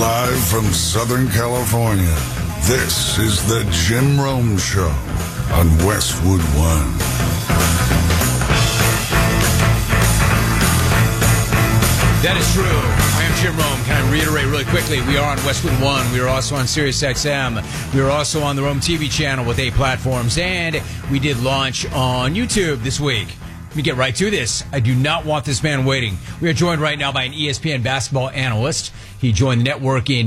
Live from Southern California, this is the Jim Rome Show on Westwood One. That is true. I am Jim Rome. Can I reiterate really quickly? We are on Westwood One. We are also on Sirius XM. We are also on the Rome TV channel with 8 platforms. And we did launch on YouTube this week. Let me get right to this. I do not want this man waiting. We are joined right now by an ESPN basketball analyst. He joined the network in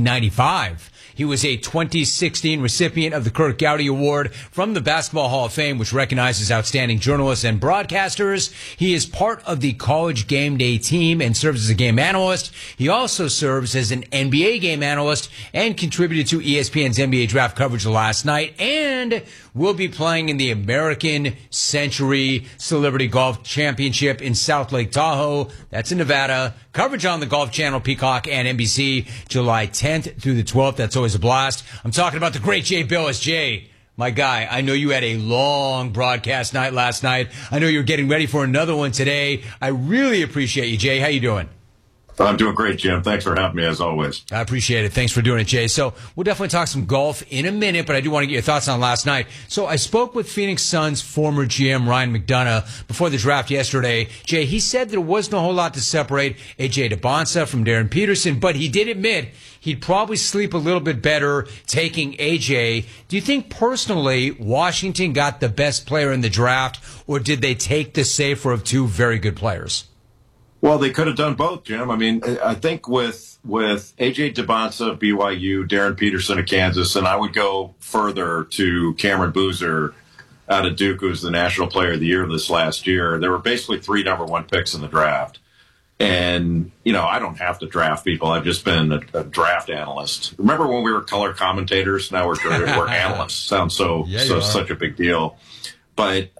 1995. He was a 2016 recipient of the Kurt Gowdy Award from the Basketball Hall of Fame, which recognizes outstanding journalists and broadcasters. He is part of the College Game Day team and serves as a game analyst. He also serves as an NBA game analyst and contributed to ESPN's NBA draft coverage last night, and will be playing in the American Century Celebrity Golf Championship in South Lake Tahoe. That's in Nevada. Coverage on the Golf Channel, Peacock, and NBC, July 10th through the 12th. That's always a blast. I'm talking about the great Jay Bilas. Jay, my guy, I know you had a long broadcast night last night. I know you're getting ready for another one today. I really appreciate you, Jay. How you doing? I'm doing great, Jim. Thanks for having me, as always. I appreciate it. Thanks for doing it, Jay. So we'll definitely talk some golf in a minute, but I do want to get your thoughts on last night. So I spoke with Phoenix Suns former GM Ryan McDonough before the draft yesterday. Jay, he said there wasn't a whole lot to separate A.J. Debonsa from Darren Peterson, but he did admit he'd probably sleep a little bit better taking A.J. Do you think personally Washington got the best player in the draft, or did they take the safer of two very good players? Well, they could have done both, Jim. I mean, I think with A.J. Debonsa of BYU, Darren Peterson of Kansas, and I would go further to Cameron Boozer out of Duke, who was the National Player of the Year this last year. There were basically 3 number 1 picks in the draft. And, you know, I don't have to draft people. I've just been a draft analyst. Remember when we were color commentators? Now we're analysts. Sounds such a big deal. But,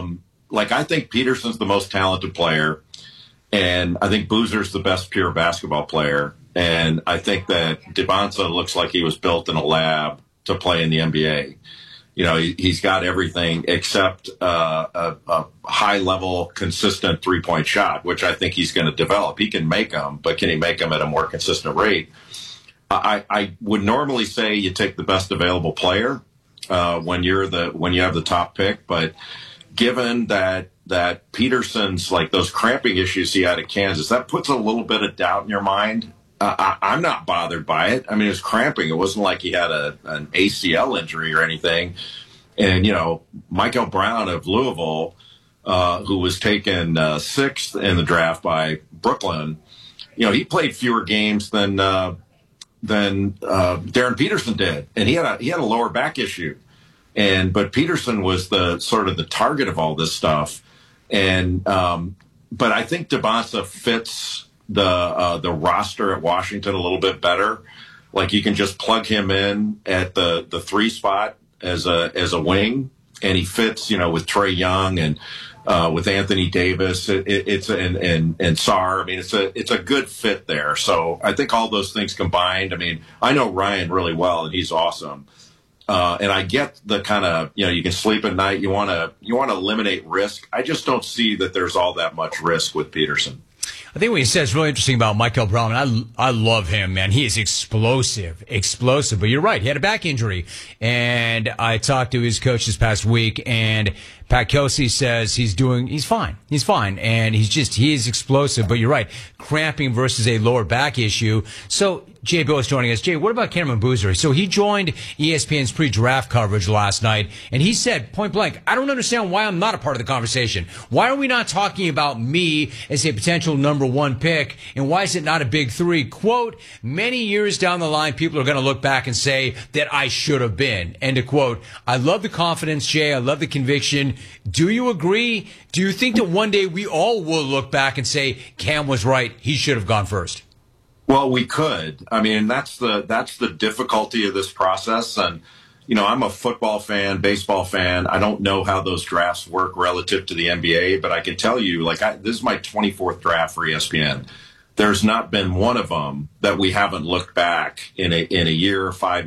I think Peterson's the most talented player. And I think Boozer's the best pure basketball player. And I think that Debonsa looks like he was built in a lab to play in the NBA. You know, he's got everything except a high-level, consistent three-point shot, which I think he's going to develop. He can make them, but can he make them at a more consistent rate? I would normally say you take the best available player when you have the top pick, but given that Peterson's, like, those cramping issues he had at Kansas, that puts a little bit of doubt in your mind. I'm not bothered by it. I mean, it was cramping. It wasn't like he had an ACL injury or anything. And, you know, Michael Brown of Louisville, who was taken 6th in the draft by Brooklyn, you know, he played fewer games than Darren Peterson did. And he had a lower back issue. But Peterson was the sort of the target of all this stuff. But I think Debonsa fits the roster at Washington a little bit better. Like, you can just plug him in at the 3 spot as a wing, and he fits, you know, with Trae Young and with Anthony Davis. And Sarr. I mean, it's a good fit there. So I think all those things combined. I mean, I know Ryan really well, and he's awesome. And I get the kind of, you know, you can sleep at night. You want to eliminate risk. I just don't see that there's all that much risk with Peterson. I think what he said is really interesting about Michael Brown. I love him, man. He is explosive. But you're right. He had a back injury. And I talked to his coach this past week, and Pat Kelsey says he's fine. He's fine. And he is explosive. But you're right. Cramping versus a lower back issue. So Jay Bilas is joining us. Jay, what about Cameron Boozer? So he joined ESPN's pre-draft coverage last night, and he said, point blank, I don't understand why I'm not a part of the conversation. Why are we not talking about me as a potential number 1 pick, and why is it not a big 3? Quote, many years down the line, people are going to look back and say that I should have been. End of quote. I love the confidence, Jay. I love the conviction. Do you agree? Do you think that one day we all will look back and say Cam was right, he should have gone first? Well, we could. I mean, that's the difficulty of this process. And, you know, I'm a football fan, baseball fan. I don't know how those drafts work relative to the NBA, but I can tell you, this is my 24th draft for ESPN. There's not been one of them that we haven't looked back in a year or 5